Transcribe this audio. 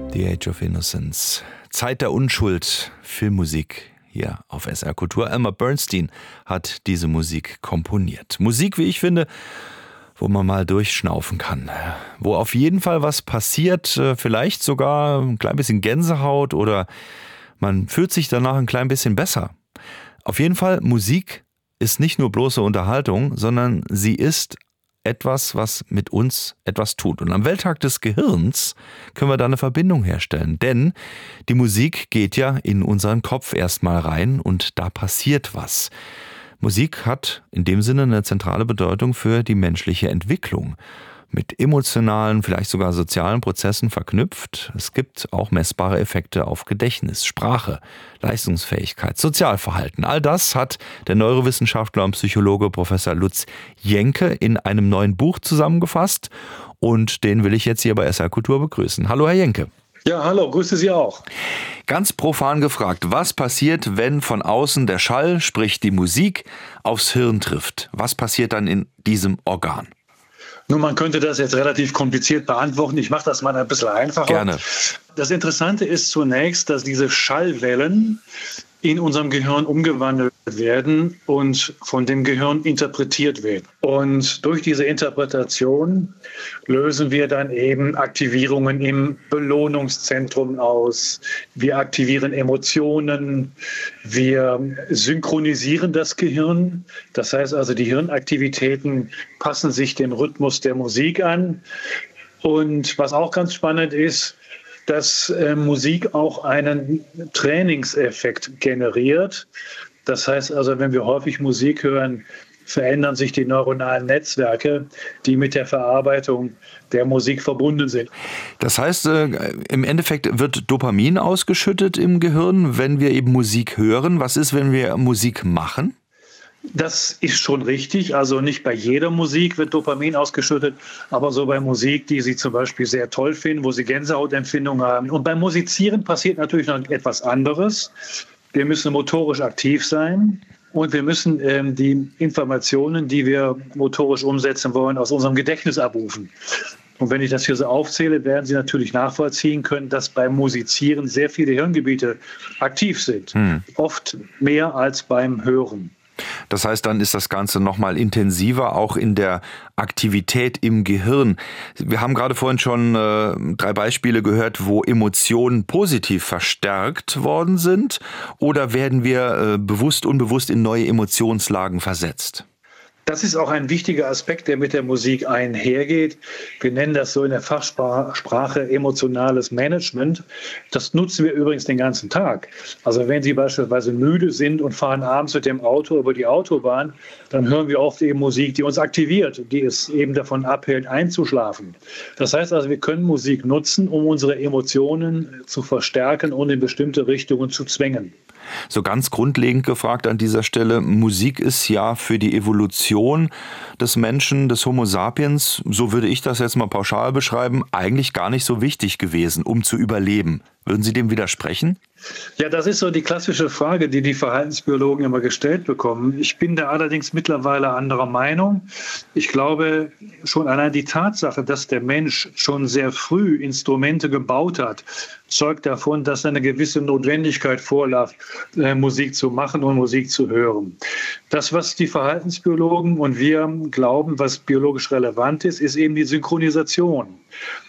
The Age of Innocence. Zeit der Unschuld. Filmmusik hier auf SR Kultur. Elmer Bernstein hat diese Musik komponiert. Musik, wie ich finde, wo man mal durchschnaufen kann. Wo auf jeden Fall was passiert. Vielleicht sogar ein klein bisschen Gänsehaut oder man fühlt sich danach ein klein bisschen besser. Auf jeden Fall, Musik ist nicht nur bloße Unterhaltung, sondern sie ist etwas, was mit uns etwas tut. Und am Welttag des Gehirns können wir da eine Verbindung herstellen. Denn die Musik geht ja in unseren Kopf erstmal rein und da passiert was. Musik hat in dem Sinne eine zentrale Bedeutung für die menschliche Entwicklung. Mit emotionalen, vielleicht sogar sozialen Prozessen verknüpft. Es gibt auch messbare Effekte auf Gedächtnis, Sprache, Leistungsfähigkeit, Sozialverhalten. All das hat der Neurowissenschaftler und Psychologe Professor Lutz Jenke in einem neuen Buch zusammengefasst. Und den will ich jetzt hier bei SR Kultur begrüßen. Hallo, Herr Jenke. Ja, hallo, grüße Sie auch. Ganz profan gefragt, was passiert, wenn von außen der Schall, sprich die Musik, aufs Hirn trifft? Was passiert dann in diesem Organ? Nun, man könnte das jetzt relativ kompliziert beantworten. Ich mache das mal ein bisschen einfacher. Gerne. Das Interessante ist zunächst, dass diese Schallwellen in unserem Gehirn umgewandelt werden und von dem Gehirn interpretiert werden. Und durch diese Interpretation lösen wir dann eben Aktivierungen im Belohnungszentrum aus. Wir aktivieren Emotionen, wir synchronisieren das Gehirn. Das heißt also, die Hirnaktivitäten passen sich dem Rhythmus der Musik an. Und was auch ganz spannend ist, dass Musik auch einen Trainingseffekt generiert. Das heißt also, wenn wir häufig Musik hören, verändern sich die neuronalen Netzwerke, die mit der Verarbeitung der Musik verbunden sind. Das heißt, im Endeffekt wird Dopamin ausgeschüttet im Gehirn, wenn wir eben Musik hören. Was ist, wenn wir Musik machen? Das ist schon richtig. Also nicht bei jeder Musik wird Dopamin ausgeschüttet, aber so bei Musik, die Sie zum Beispiel sehr toll finden, wo Sie Gänsehautempfindungen haben. Und beim Musizieren passiert natürlich noch etwas anderes. Wir müssen motorisch aktiv sein und wir müssen die Informationen, die wir motorisch umsetzen wollen, aus unserem Gedächtnis abrufen. Und wenn ich das hier so aufzähle, werden Sie natürlich nachvollziehen können, dass beim Musizieren sehr viele Hirngebiete aktiv sind. Oft mehr als beim Hören. Das heißt, dann ist das Ganze nochmal intensiver, auch in der Aktivität im Gehirn. Wir haben gerade vorhin schon 3 Beispiele gehört, wo Emotionen positiv verstärkt worden sind. Oder werden wir bewusst, unbewusst in neue Emotionslagen versetzt? Das ist auch ein wichtiger Aspekt, der mit der Musik einhergeht. Wir nennen das so in der Fachsprache emotionales Management. Das nutzen wir übrigens den ganzen Tag. Also wenn Sie beispielsweise müde sind und fahren abends mit dem Auto über die Autobahn, dann hören wir oft eben Musik, die uns aktiviert, die es eben davon abhält, einzuschlafen. Das heißt also, wir können Musik nutzen, um unsere Emotionen zu verstärken und in bestimmte Richtungen zu zwängen. So ganz grundlegend gefragt an dieser Stelle, Musik ist ja für die Evolution des Menschen, des Homo sapiens, so würde ich das jetzt mal pauschal beschreiben, eigentlich gar nicht so wichtig gewesen, um zu überleben. Würden Sie dem widersprechen? Ja, das ist so die klassische Frage, die die Verhaltensbiologen immer gestellt bekommen. Ich bin da allerdings mittlerweile anderer Meinung. Ich glaube, schon allein die Tatsache, dass der Mensch schon sehr früh Instrumente gebaut hat, zeugt davon, dass eine gewisse Notwendigkeit vorlag, Musik zu machen und Musik zu hören. Das, was die Verhaltensbiologen und wir glauben, was biologisch relevant ist, ist eben die Synchronisation.